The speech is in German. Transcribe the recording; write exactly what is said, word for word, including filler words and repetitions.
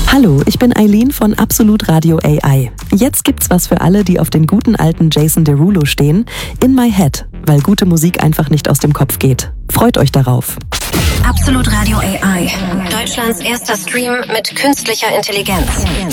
Hallo, ich bin Eileen von Absolut Radio A I. Jetzt gibt's was für alle, die auf den guten alten Jason Derulo stehen. In My Head, weil gute Musik einfach nicht aus dem Kopf geht. Freut euch darauf. Absolut Radio A I. Deutschlands erster Stream mit künstlicher Intelligenz.